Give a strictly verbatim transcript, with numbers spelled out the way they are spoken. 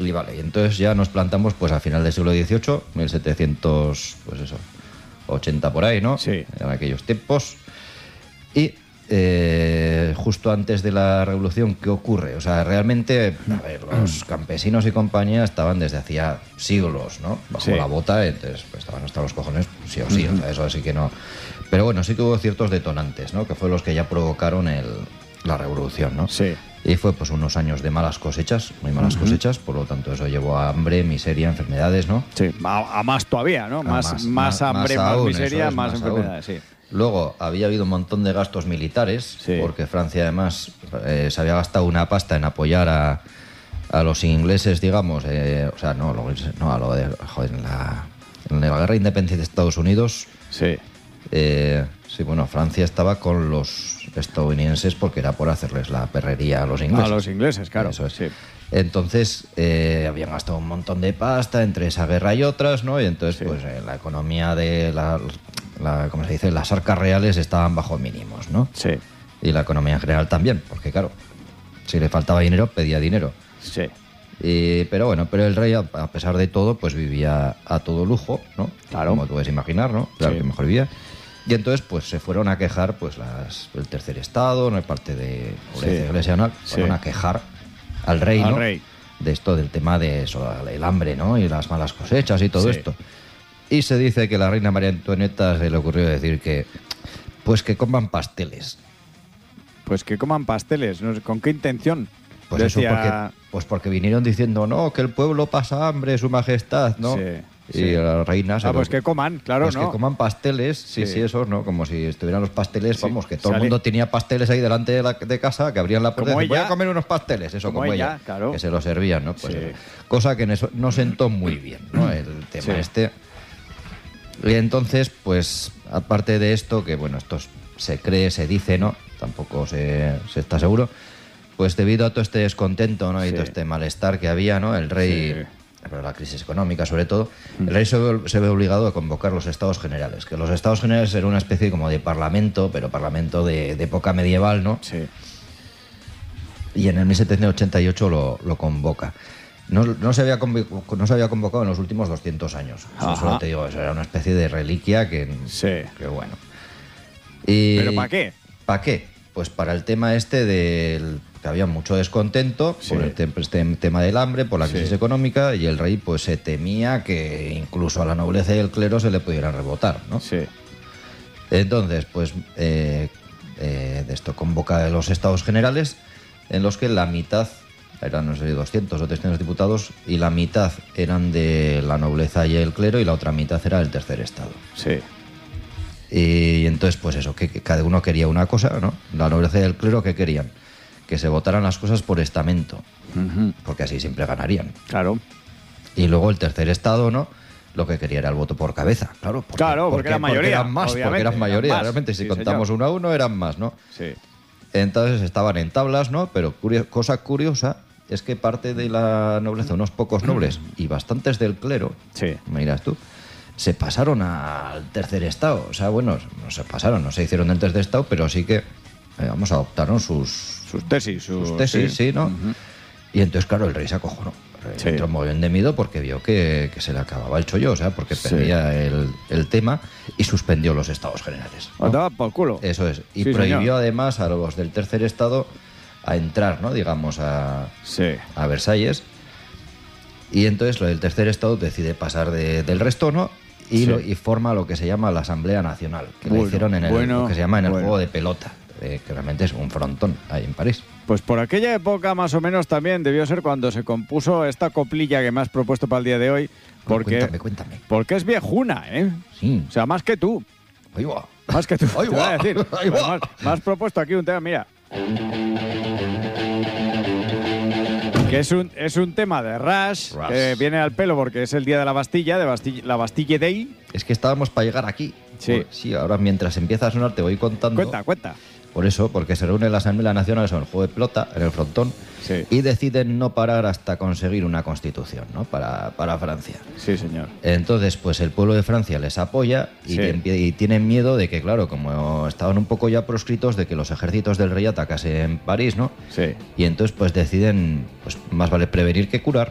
Y vale, y entonces ya nos plantamos pues a final del siglo dieciocho, mil setecientos, pues eso, ochenta por ahí, ¿no? Sí. En aquellos tiempos. Y eh, justo antes de la revolución, ¿qué ocurre? O sea, realmente, a ver, los campesinos y compañía estaban desde hacía siglos, ¿no? Bajo Sí. la bota, entonces pues, estaban hasta los cojones, sí o sí, o sea, eso sí que no. Pero bueno, sí que hubo ciertos detonantes, ¿no? Que fue los que ya provocaron el, la revolución, ¿no? Sí. Y fue pues unos años de malas cosechas, muy malas Ujú. cosechas, por lo tanto eso llevó a hambre, miseria, enfermedades, ¿no? Sí, a, a más todavía, ¿no? A Más, más, más, más- hambre, más más, aún, miseria, eso es, más, más enfermedades, aún. sí. Luego había habido un montón de gastos militares, Sí. porque Francia además eh, se había gastado una pasta en apoyar a, a los ingleses, digamos, eh, o sea, no, lo- no a lo de, joder, en la, en la guerra de independencia de Estados Unidos, Sí. eh, sí, bueno, Francia estaba con los estadounidenses porque era por hacerles la perrería a los ingleses. A los ingleses, claro. Eso es. Sí. Entonces, eh, habían gastado un montón de pasta entre esa guerra y otras, ¿no? Y entonces, Sí. pues, eh, la economía de la, la, ¿cómo se dice? Las arcas reales estaban bajo mínimos, ¿no? Sí. Y la economía en general también, porque claro, si le faltaba dinero, pedía dinero. Sí. Y, pero bueno, pero el rey, a a pesar de todo, pues vivía a todo lujo, ¿no? Claro. Como tú puedes imaginar, ¿no? Claro Sí. que mejor vivía. Y entonces, pues se fueron a quejar, pues las, el tercer estado, no hay parte de la Sí. iglesia, ¿no? Sí. Fueron a quejar al rey, Al ¿no? rey. De esto, del tema de eso, el hambre, ¿no? Y las malas cosechas y todo Sí. esto. Y se dice que la reina María Antonieta se le ocurrió decir que, pues que coman pasteles. Pues que coman pasteles. No sé, ¿con qué intención? Pues Decía- eso porque, pues porque vinieron diciendo, no, que el pueblo pasa hambre, su majestad, ¿no? Sí, y sí. la reina se Ah, lo- pues que coman, claro, pues ¿no? que coman pasteles, sí, Sí. sí, esos, ¿no? Como si estuvieran los pasteles, Sí, vamos, que todo el sale- mundo tenía pasteles ahí delante de, la, de casa, que abrían la puerta y Como decían, voy ella. a comer unos pasteles, eso, Como como, ella, ella, claro. que se los servían, ¿no? Pues Sí. eso. Cosa que en eso no sentó muy bien, ¿no? El tema Sí. este. Y entonces, pues, aparte de esto, que bueno, esto se cree, se dice, ¿no? Tampoco se, se está seguro. Pues debido a todo este descontento, ¿no? Y Sí. todo este malestar que había, ¿no? El rey, Sí. pero la crisis económica sobre todo, el rey se ve, se ve obligado a convocar los estados generales. Que los estados generales eran una especie como de parlamento, pero parlamento de, de época medieval, ¿no? Sí. Y en el mil setecientos ochenta y ocho lo, lo convoca. No, no, se había convo- no se había convocado en los últimos doscientos años. Eso Ajá. solo te digo, eso era una especie de reliquia que, Sí. que bueno. Y, ¿Pero para qué? ¿Para qué? Pues para el tema este del que había mucho descontento Sí. por el te- este tema del hambre, por la Sí. crisis económica, y el rey pues se temía que incluso a la nobleza y el clero se le pudieran rebotar, ¿no? Sí. Entonces, pues eh, eh, de esto convoca a los estados generales, en los que la mitad eran, no sé, doscientos o trescientos diputados, y la mitad eran de la nobleza y el clero, y la otra mitad era del tercer estado. Sí. Y entonces, pues eso, que, que cada uno quería una cosa, ¿no? La nobleza y el clero, ¿qué querían? Que se votaran las cosas por estamento, Ujú. porque así siempre ganarían. Claro. Y luego el tercer estado, ¿no? Lo que quería era el voto por cabeza, claro. Porque, Claro, porque era mayoría, eran más, porque obviamente, eran mayoría. eran más. Realmente, si Sí, contamos señor. uno a uno, eran más, ¿no? Sí. Entonces estaban en tablas, ¿no? Pero curio- cosa curiosa es que parte de la nobleza, unos pocos nobles y bastantes del clero, Sí. me dirás tú, se pasaron al tercer estado. O sea, bueno, no se pasaron, no se hicieron del tercer estado, pero sí que, eh, vamos, adoptaron sus, Sus tesis. Sus, sus tesis, sí, ¿no? Ujú. Y entonces, claro, el rey se acojonó. El rey Sí. entró un montón de miedo porque vio que, que se le acababa el chollo, o sea, porque Sí. perdía el, el tema, y suspendió los estados generales, ¿no? Os daba por culo. Eso es. Y Sí, prohibió señor. además a los del tercer estado a entrar, ¿no? Digamos, a, Sí. a Versalles. Y entonces lo del tercer estado decide pasar de- del resto, ¿no? Y, Sí. lo- y forma lo que se llama la Asamblea Nacional, que lo Bueno, hicieron en el, bueno, lo que se llama en el bueno. juego de pelota, eh, que realmente es un frontón ahí en París. Pues por aquella época más o menos también debió ser cuando se compuso esta coplilla que me has propuesto para el día de hoy. Porque, Cuéntame, cuéntame. porque es viejuna, ¿eh? Sí. O sea, más que tú. Ahí va. Más que tú. Ahí te voy a va, decir. ahí va. Además, me has propuesto aquí un tema, mira. Que es un, es un tema de Rush, Rush. que viene al pelo porque es el día de la Bastilla, de Bastille, la Bastille Day. Es que estábamos para llegar aquí. Sí. Pues sí, ahora mientras empieza a sonar te voy contando. Cuenta, cuenta. Por eso, porque se reúne la Asamblea Nacional, eso, en el juego de pelota, en el frontón, Sí. y deciden no parar hasta conseguir una constitución, ¿no? Para, para Francia. Sí, señor. Entonces, pues el pueblo de Francia les apoya y, Sí. tien- y tienen miedo de que, claro, como estaban un poco ya proscritos, de que los ejércitos del rey atacasen París, ¿no? Sí. Y entonces, pues deciden, pues más vale prevenir que curar,